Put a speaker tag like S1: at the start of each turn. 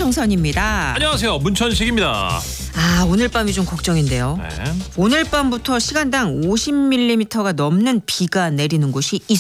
S1: 정선입니다.
S2: 안녕하세요. 문천식입니다.
S1: 오늘 밤이 좀 걱정인데요.
S2: 네.
S1: 오늘 밤부터 시간당 50mm가 넘는 비가 내리는 곳이